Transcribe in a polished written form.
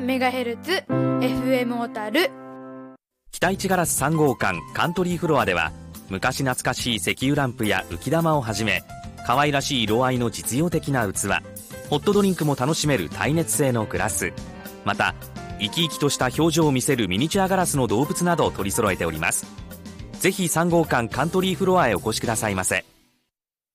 MHz FM 小樽。 北市ガラス3号館カントリーフロアでは、昔懐かしい石油ランプや浮き玉をはじめ、可愛らしい色合いの実用的な器、ホットドリンクも楽しめる耐熱性のグラス、また生き生きとした表情を見せるミニチュアガラスの動物などを取り揃えております。ぜひ3号館カントリーフロアへお越しくださいませ。